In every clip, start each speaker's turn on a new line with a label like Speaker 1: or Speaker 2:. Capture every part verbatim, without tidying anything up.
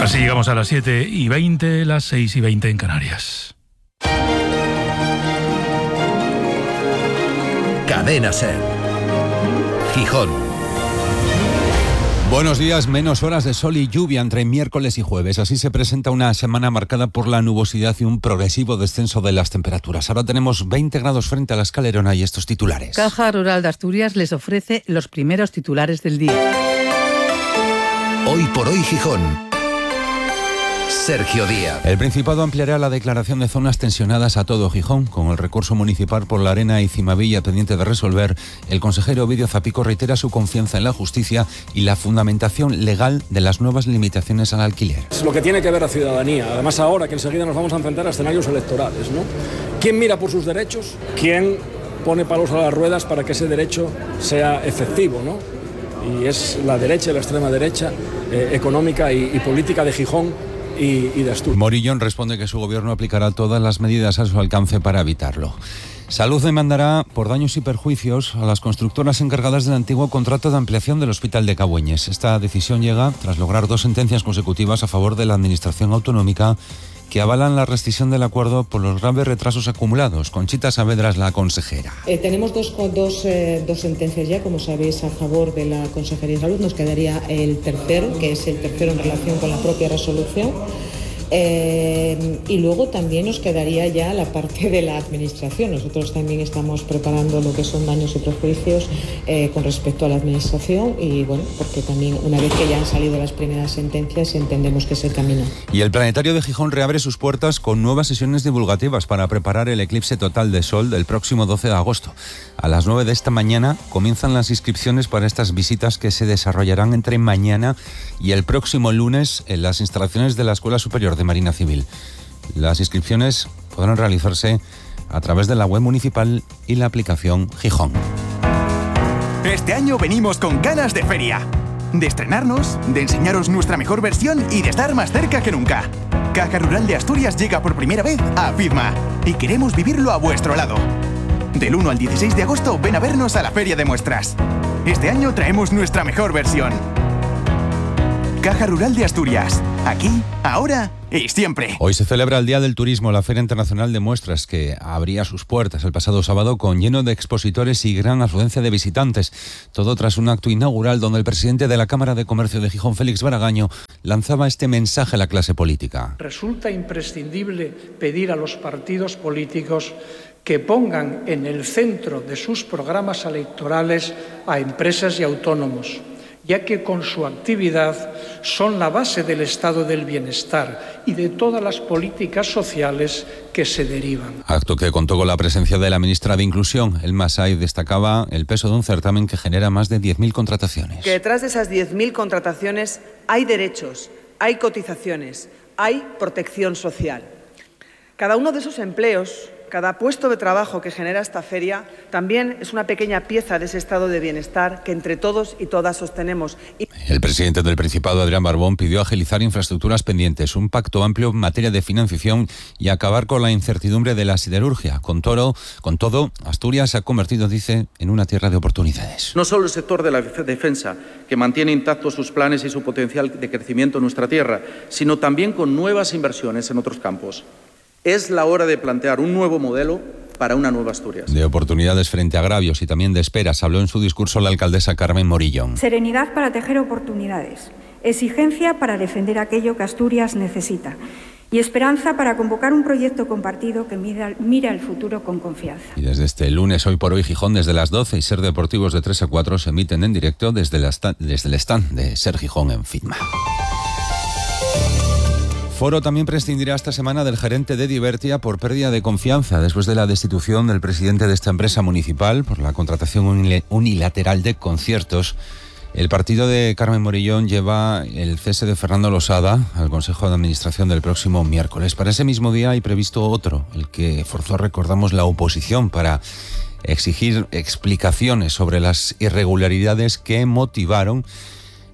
Speaker 1: Así llegamos a las siete y veinte, las seis y veinte en Canarias.
Speaker 2: Cadena SER. Gijón.
Speaker 3: Buenos días, menos horas de sol y lluvia entre miércoles y jueves. Así se presenta una semana marcada por la nubosidad y un progresivo descenso de las temperaturas. Ahora tenemos veinte grados frente a la Escalerona y estos titulares.
Speaker 4: Caja Rural de Asturias les ofrece los primeros titulares del día.
Speaker 2: Hoy por hoy Gijón. Sergio Díaz.
Speaker 3: El Principado ampliará la declaración de zonas tensionadas a todo Gijón. Con el recurso municipal por La Arena y Cimavilla pendiente de resolver, el consejero Ovidio Zapico reitera su confianza en la justicia y la fundamentación legal de las nuevas limitaciones al alquiler.
Speaker 5: Es lo que tiene que ver la ciudadanía. Además, ahora que enseguida nos vamos a enfrentar a escenarios electorales, ¿no? ¿Quién mira por sus derechos? ¿Quién pone palos a las ruedas para que ese derecho sea efectivo, ¿no? Y es la derecha y la extrema derecha eh, económica y, y política de Gijón y, y de Asturias.
Speaker 3: Morillón responde que su gobierno aplicará todas las medidas a su alcance para evitarlo. Salud demandará por daños y perjuicios a las constructoras encargadas del antiguo contrato de ampliación del Hospital de Cabueñes. Esta decisión llega tras lograr dos sentencias consecutivas a favor de la Administración Autonómica que avalan la rescisión del acuerdo por los graves retrasos acumulados. Conchita Saavedra es la consejera.
Speaker 6: Eh, tenemos dos, dos, eh, dos sentencias ya, como sabéis, a favor de la Consejería de Salud. Nos quedaría el tercero, que es el tercero en relación con la propia resolución. Eh, y luego también nos quedaría ya la parte de la administración. Nosotros también estamos preparando lo que son daños y perjuicios eh, con respecto a la administración y bueno, porque también una vez que ya han salido las primeras sentencias entendemos que es el camino.
Speaker 3: Y el Planetario de Gijón reabre sus puertas con nuevas sesiones divulgativas para preparar el eclipse total de sol del próximo doce de agosto. A las nueve de esta mañana comienzan las inscripciones para estas visitas que se desarrollarán entre mañana y el próximo lunes en las instalaciones de la Escuela Superior de Marina Civil. Las inscripciones podrán realizarse a través de la web municipal y la aplicación Gijón.
Speaker 7: Este año venimos con ganas de feria, de estrenarnos, de enseñaros nuestra mejor versión y de estar más cerca que nunca. Caja Rural de Asturias llega por primera vez a Fidma y queremos vivirlo a vuestro lado. Del uno al dieciséis de agosto ven a vernos a la Feria de Muestras. Este año traemos nuestra mejor versión. Caja Rural de Asturias. Aquí, ahora y siempre.
Speaker 3: Hoy se celebra el Día del Turismo, la Feria Internacional de Muestras, que abría sus puertas el pasado sábado con lleno de expositores y gran afluencia de visitantes. Todo tras un acto inaugural donde el presidente de la Cámara de Comercio de Gijón, Félix Baragaño, lanzaba este mensaje a la clase política.
Speaker 8: Resulta imprescindible pedir a los partidos políticos que pongan en el centro de sus programas electorales a empresas y autónomos, ya que con su actividad son la base del estado del bienestar y de todas las políticas sociales que se derivan.
Speaker 3: Acto que contó con la presencia de la ministra de Inclusión. El Masai destacaba el peso de un certamen que genera más de diez mil contrataciones.
Speaker 9: Que detrás de esas diez mil contrataciones hay derechos, hay cotizaciones, hay protección social. Cada uno de esos empleos, cada puesto de trabajo que genera esta feria también es una pequeña pieza de ese estado de bienestar que entre todos y todas sostenemos.
Speaker 3: El presidente del Principado, Adrián Barbón, pidió agilizar infraestructuras pendientes, un pacto amplio en materia de financiación y acabar con la incertidumbre de la siderurgia. Con todo, con todo, Asturias se ha convertido, dice, en una tierra de oportunidades.
Speaker 10: No solo el sector de la defensa, que mantiene intactos sus planes y su potencial de crecimiento en nuestra tierra, sino también con nuevas inversiones en otros campos. Es la hora de plantear un nuevo modelo para una nueva Asturias.
Speaker 3: De oportunidades frente a agravios y también de esperas habló en su discurso la alcaldesa Carmen Morillón.
Speaker 11: Serenidad para tejer oportunidades, exigencia para defender aquello que Asturias necesita y esperanza para convocar un proyecto compartido que mira, mira el futuro con confianza.
Speaker 3: Y desde este lunes, hoy por hoy, Gijón, desde las doce y Ser Deportivos de tres a cuatro se emiten en directo desde, la sta- desde el stand de Ser Gijón en Fidma. Foro también prescindirá esta semana del gerente de Divertia por pérdida de confianza después de la destitución del presidente de esta empresa municipal por la contratación unilateral de conciertos. El partido de Carmen Morillón lleva el cese de Fernando Losada al Consejo de Administración del próximo miércoles. Para ese mismo día hay previsto otro, el que forzó, recordamos, la oposición para exigir explicaciones sobre las irregularidades que motivaron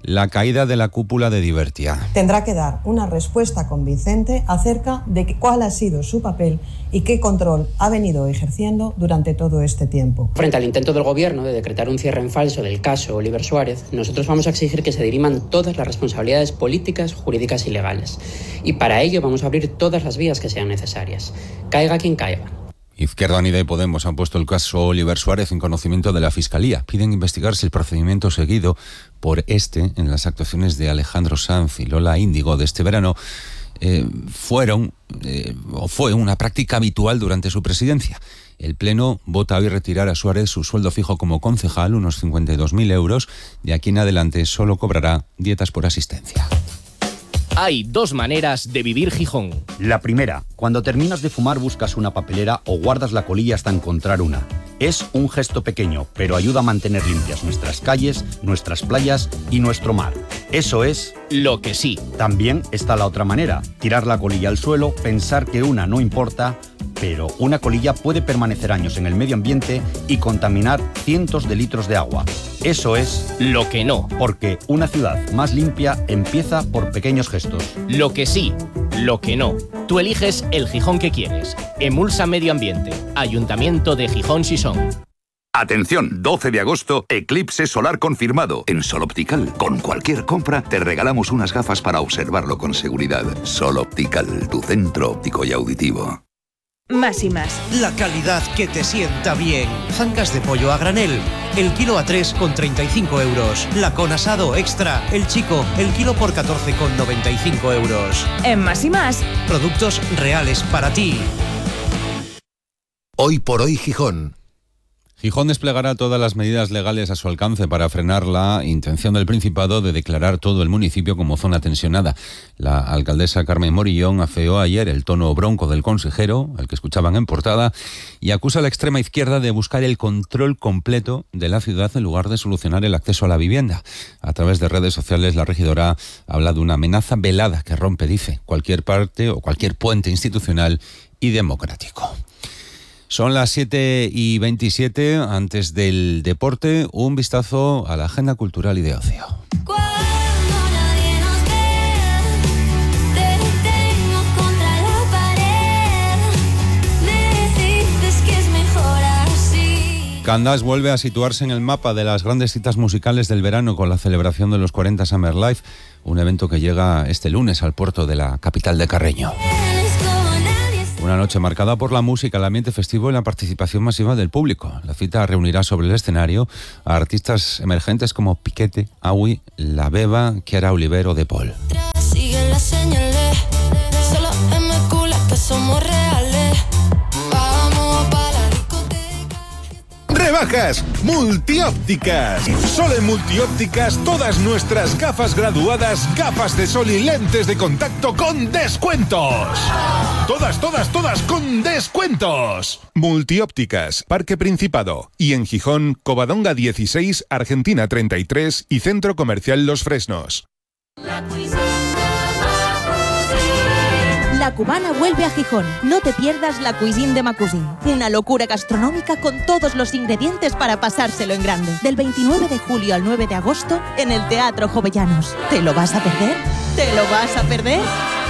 Speaker 3: la caída de la cúpula de Divertia.
Speaker 12: Tendrá que dar una respuesta convincente acerca de cuál ha sido su papel y qué control ha venido ejerciendo durante todo este tiempo.
Speaker 13: Frente al intento del Gobierno de decretar un cierre en falso del caso Oliver Suárez, nosotros vamos a exigir que se diriman todas las responsabilidades políticas, jurídicas y legales. Y para ello vamos a abrir todas las vías que sean necesarias. Caiga quien caiga.
Speaker 3: Izquierda Unida y Podemos han puesto el caso Oliver Suárez en conocimiento de la Fiscalía. Piden investigar si el procedimiento seguido por este en las actuaciones de Alejandro Sanz y Lola Índigo de este verano eh, fueron eh, o fue una práctica habitual durante su presidencia. El Pleno vota hoy retirar a Suárez su sueldo fijo como concejal, unos cincuenta y dos mil euros. De aquí en adelante solo cobrará dietas por asistencia.
Speaker 14: Hay dos maneras de vivir Gijón.
Speaker 15: La primera, cuando terminas de fumar buscas una papelera o guardas la colilla hasta encontrar una. Es un gesto pequeño, pero ayuda a mantener limpias nuestras calles, nuestras playas y nuestro mar. Eso es
Speaker 14: lo que sí.
Speaker 15: También está la otra manera, tirar la colilla al suelo, pensar que una no importa, pero una colilla puede permanecer años en el medio ambiente y contaminar cientos de litros de agua. Eso es
Speaker 14: lo que no.
Speaker 15: Porque una ciudad más limpia empieza por pequeños gestos.
Speaker 14: Lo que sí, lo que no. Tú eliges el Gijón que quieres. Emulsa Medio Ambiente. Ayuntamiento de Gijón Sison.
Speaker 16: Atención, doce de agosto, eclipse solar confirmado en Sol Optical. Con cualquier compra te regalamos unas gafas para observarlo con seguridad. Sol Optical, tu centro óptico y auditivo.
Speaker 17: Más y más. La calidad que te sienta bien. Zancas de pollo a granel. El kilo a tres con treinta y cinco euros. La con asado extra. El chico, el kilo por catorce con noventa y cinco euros.
Speaker 18: En Más y Más.
Speaker 17: Productos reales para ti.
Speaker 2: Hoy por hoy Gijón.
Speaker 3: Gijón desplegará todas las medidas legales a su alcance para frenar la intención del Principado de declarar todo el municipio como zona tensionada. La alcaldesa Carmen Morillón afeó ayer el tono bronco del consejero, al que escuchaban en portada, y acusa a la extrema izquierda de buscar el control completo de la ciudad en lugar de solucionar el acceso a la vivienda. A través de redes sociales, la regidora habla de una amenaza velada que rompe, dice, cualquier parte o cualquier puente institucional y democrático. Son las siete y veintisiete, antes del deporte, un vistazo a la agenda cultural y de ocio. Candás vuelve a situarse en el mapa de las grandes citas musicales del verano con la celebración de los cuarenta Summer Life, un evento que llega este lunes al puerto de la capital de Carreño. Una noche marcada por la música, el ambiente festivo y la participación masiva del público. La cita reunirá sobre el escenario a artistas emergentes como Piquete, Aui, La Beba, Kiara Oliver o De Paul.
Speaker 19: Siguen las señales, solo M Q las que somos reales. Vamos para la discoteca.
Speaker 20: Rebajas Multiópticas. Solo en Multiópticas todas nuestras gafas graduadas, gafas de sol y lentes de contacto con descuentos. Todas, todas, todas con descuentos. Multiópticas, Parque Principado. Y en Gijón, Covadonga dieciséis, Argentina treinta y tres y Centro Comercial Los Fresnos.
Speaker 18: La Cubana vuelve a Gijón. No te pierdas la Cuisine de Macusin. Una locura gastronómica con todos los ingredientes para pasárselo en grande. Del veintinueve de julio al nueve de agosto en el Teatro Jovellanos. ¿Te lo vas a perder? ¿Te lo vas a perder?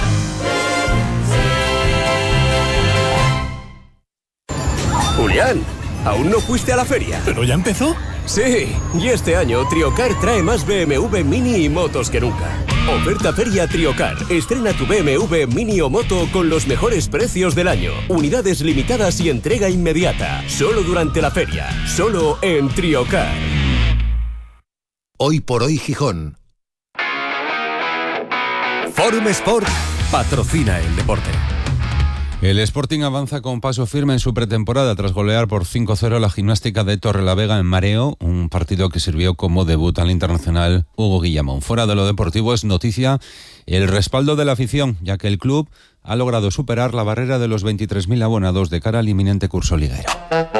Speaker 21: Julián, ¿aún no fuiste a la feria?
Speaker 1: ¿Pero ya empezó?
Speaker 21: Sí, y este año Triocar trae más B M W Mini y motos que nunca. Oferta Feria Triocar. Estrena tu B M W Mini o moto con los mejores precios del año. Unidades limitadas y entrega inmediata. Solo durante la feria. Solo en Triocar.
Speaker 2: Hoy por hoy Gijón.
Speaker 22: Forum Sport patrocina el deporte.
Speaker 3: El Sporting avanza con paso firme en su pretemporada tras golear por cinco cero la Gimnástica de Torrelavega en Mareo, un partido que sirvió como debut al internacional Hugo Guillamón. Fuera de lo deportivo es noticia el respaldo de la afición, ya que el club ha logrado superar la barrera de los veintitrés mil abonados de cara al inminente curso liguero.